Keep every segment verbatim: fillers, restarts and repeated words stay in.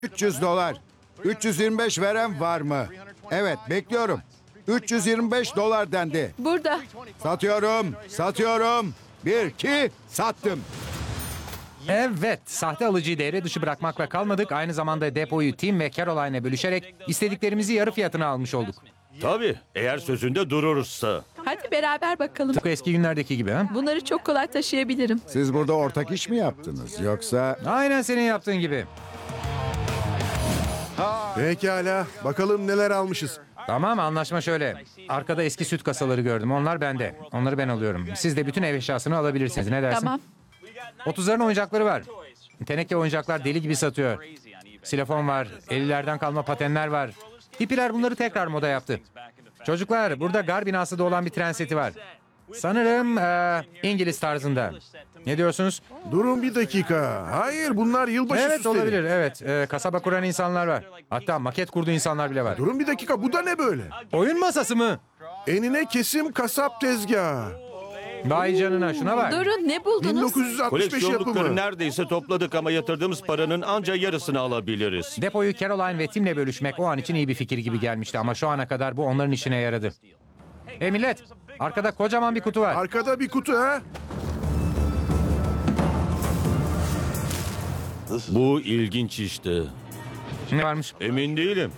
üç yüz dolar. üç yüz yirmi beş veren var mı? Evet, bekliyorum. üç yüz yirmi beş dolar dendi. Burada. Satıyorum, satıyorum. Bir, iki, sattım. Evet, sahte alıcıyı devre dışı bırakmakla kalmadık. Aynı zamanda depoyu Tim ve Caroline'e bölüşerek istediklerimizi yarı fiyatına almış olduk. Tabii, eğer sözünde durursa. Hadi beraber bakalım. Tıpkı eski günlerdeki gibi ha? Bunları çok kolay taşıyabilirim. Siz burada ortak iş mi yaptınız yoksa... Aynen senin yaptığın gibi. Pekala. Bakalım neler almışız. Tamam, anlaşma şöyle. Arkada eski süt kasaları gördüm. Onlar bende. Onları ben alıyorum. Siz de bütün ev eşyasını alabilirsiniz. Ne dersin? Tamam. otuzların oyuncakları var. Teneke oyuncaklar deli gibi satıyor. Silafon var. ellilerden kalma patenler var. Hippiler bunları tekrar moda yaptı. Çocuklar, burada gar binası da olan bir tren seti var. Sanırım eee, İngiliz tarzında. Ne diyorsunuz? Durun bir dakika. Hayır, bunlar yılbaşı Evet, süsleri. olabilir. Evet. Eee, kasaba kuran insanlar var. Hatta maket kurduğu insanlar bile var. Durun bir dakika. Bu da ne böyle? Oyun masası mı? Enine kesim kasap tezgahı. Vay canına, şuna bak. Durun, ne buldunuz? bin dokuz yüz altmış beş Koleksiyonlukları yapımı. neredeyse topladık ama yatırdığımız paranın anca yarısını alabiliriz. Depoyu Caroline ve Tim'le bölüşmek o an için iyi bir fikir gibi gelmişti ama şu ana kadar bu onların işine yaradı. Hey millet, arkada kocaman bir kutu var. Arkada bir kutu ha. Bu ilginç işte. Ne varmış? Emin değilim.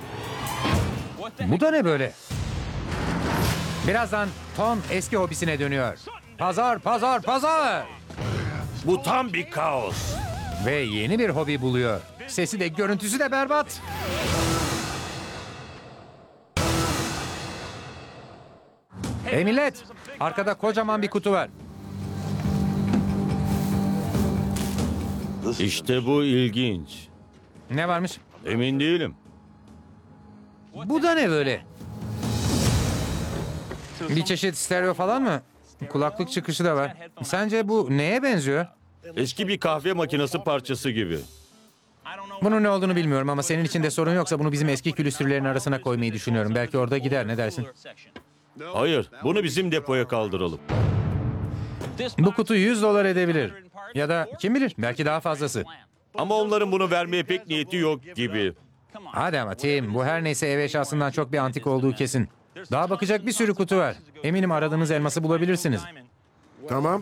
Bu da ne böyle? Birazdan Tom eski hobisine dönüyor. Pazar, pazar, pazar! Bu tam bir kaos. Ve yeni bir hobi buluyor. Sesi de görüntüsü de berbat. Hey millet, arkada kocaman bir kutu var. İşte bu ilginç. Ne varmış? Emin değilim. Bu da ne böyle? Bir çeşit stereo falan mı? Kulaklık çıkışı da var. Sence bu neye benziyor? Eski bir kahve makinesi parçası gibi. Bunun ne olduğunu bilmiyorum ama senin için de sorun yoksa bunu bizim eski külüstürlerin arasına koymayı düşünüyorum. Belki orada gider, ne dersin? Hayır, bunu bizim depoya kaldıralım. Bu kutu yüz dolar edebilir. Ya da kim bilir, belki daha fazlası. Ama onların bunu vermeye pek niyeti yok gibi. Hadi ama Tim, bu her neyse ev eşyasından çok bir antik olduğu kesin. Daha bakacak bir sürü kutu var. Eminim aradığınız elması bulabilirsiniz. Tamam.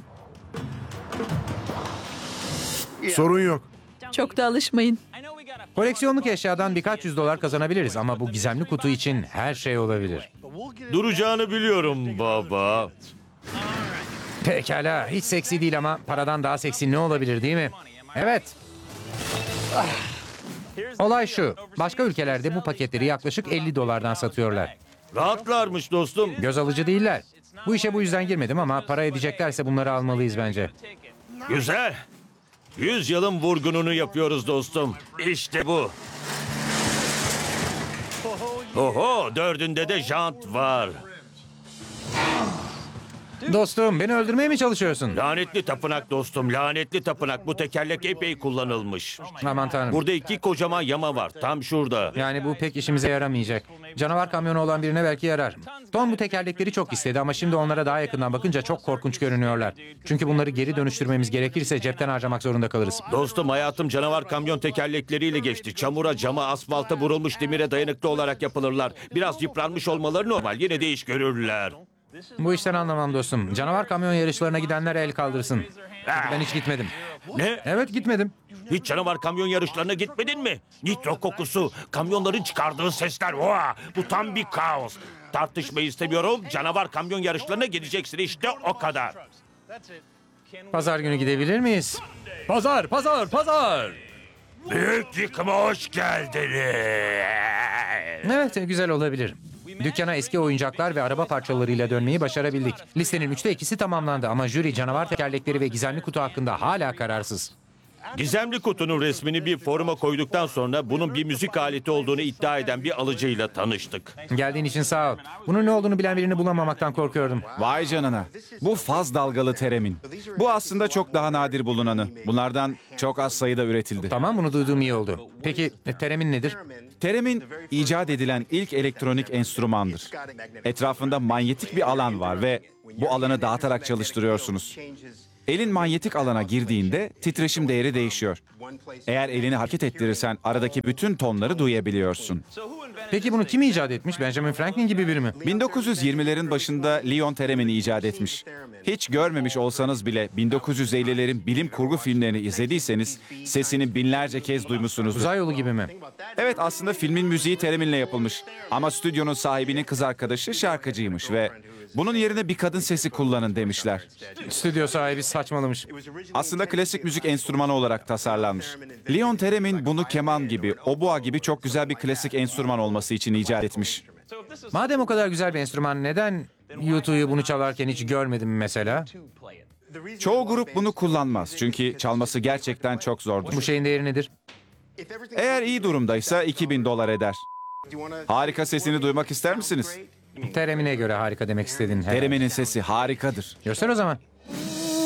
Sorun yok. Çok da alışmayın. Koleksiyonluk eşyadan birkaç yüz dolar kazanabiliriz ama bu gizemli kutu için her şey olabilir. Duracağını biliyorum baba. Pekala, hiç seksi değil ama paradan daha seksi ne olabilir değil mi? Evet. Olay şu, başka ülkelerde bu paketleri yaklaşık elli dolardan satıyorlar. Rahatlarmış dostum. Göz alıcı değiller. Bu işe bu yüzden girmedim ama para edeceklerse bunları almalıyız bence. Güzel. Yüz yılın vurgununu yapıyoruz dostum. İşte bu. Oho, dördünde de jant var. Dostum, beni öldürmeye mi çalışıyorsun? Lanetli tapınak dostum, lanetli tapınak. Bu tekerlek epey kullanılmış. Aman tanrım. Burada iki kocaman yama var, tam şurada. Yani bu pek işimize yaramayacak. Canavar kamyonu olan birine belki yarar. Tom bu tekerlekleri çok istedi ama şimdi onlara daha yakından bakınca çok korkunç görünüyorlar. Çünkü bunları geri dönüştürmemiz gerekirse cepten harcamak zorunda kalırız. Dostum, hayatım canavar kamyon tekerlekleriyle geçti. Çamura, cama, asfalta vurulmuş demire dayanıklı olarak yapılırlar. Biraz yıpranmış olmaları normal, yine de iş görürler. Bu işten anlamam dostum. Canavar kamyon yarışlarına gidenler el kaldırsın. Ben hiç gitmedim. Ne? Evet, gitmedim. Hiç canavar kamyon yarışlarına gitmedin mi? Nitro kokusu, kamyonların çıkardığı sesler. Oha, bu tam bir kaos. Tartışmayı istemiyorum. Canavar kamyon yarışlarına gideceksin, işte o kadar. Pazar günü gidebilir miyiz? Pazar, pazar, pazar. Büyük yıkıma hoş geldiniz. Evet, güzel olabilir. Dükkana eski oyuncaklar ve araba parçalarıyla dönmeyi başarabildik. Listenin üçte ikisi tamamlandı ama jüri canavar tekerlekleri ve gizemli kutu hakkında hala kararsız. Gizemli kutunun resmini bir foruma koyduktan sonra bunun bir müzik aleti olduğunu iddia eden bir alıcıyla tanıştık. Geldiğin için sağ ol. Bunun ne olduğunu bilen birini bulamamaktan korkuyordum. Vay canına. Bu faz dalgalı teremin. Bu aslında çok daha nadir bulunanı. Bunlardan çok az sayıda üretildi. Tamam, bunu duyduğum iyi oldu. Peki teremin nedir? Teremin icat edilen ilk elektronik enstrümandır. Etrafında manyetik bir alan var ve bu alanı dağıtarak çalıştırıyorsunuz. Elin manyetik alana girdiğinde titreşim değeri değişiyor. Eğer elini hareket ettirirsen aradaki bütün tonları duyabiliyorsun. Peki bunu kim icat etmiş? Benjamin Franklin gibi biri mi? bin dokuz yüz yirmilerin başında Leon Theremin icat etmiş. Hiç görmemiş olsanız bile bin dokuz yüz ellilerin bilim kurgu filmlerini izlediyseniz sesini binlerce kez duymuşsunuzdur. Uzay yolu gibi mi? Evet, aslında filmin müziği Theremin'le yapılmış. Ama stüdyonun sahibinin kız arkadaşı şarkıcıymış ve bunun yerine bir kadın sesi kullanın demişler. Stüdyo sahibi saçmalamış. Aslında klasik müzik enstrümanı olarak tasarlanmış. Leon Theremin bunu keman gibi, obua gibi çok güzel bir klasik enstrüman olması için icat etmiş. Madem o kadar güzel bir enstrüman, neden U two'yu bunu çalarken hiç görmedim mesela? Çoğu grup bunu kullanmaz çünkü çalması gerçekten çok zordur. Bu şeyin değeri nedir? Eğer iyi durumdaysa iki bin dolar eder. Harika sesini duymak ister misiniz? Teremine göre harika demek istedin. herhalde. Theremin'in sesi harikadır. Göster o zaman.